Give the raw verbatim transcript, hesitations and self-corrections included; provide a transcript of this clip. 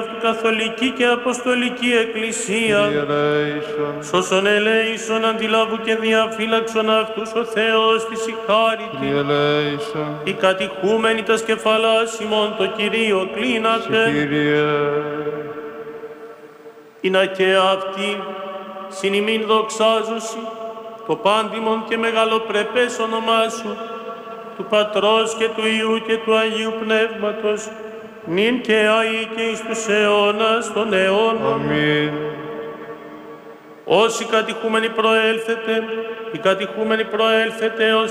αυτού καθολική και αποστολική εκκλησία, σώσον ελέησον αντιλάβου και διαφύλαξον αυτούς ο Θεός της η χάριτη, οι κατηχούμενοι τας κεφαλάς ημών το Κυρίο κλείνατε, είναι και αυτοί συν ημίν δοξάζουσι το πάντιμον και μεγαλοπρεπές όνομά σου, του Πατρός και του Υιού και του Αγίου Πνεύματος, νυν και αεί και εις τους αιώνας των αιώνων. Αμήν. Όσοι κατηχούμενοι προέλθετε, οι κατηχούμενοι προέλθετε ως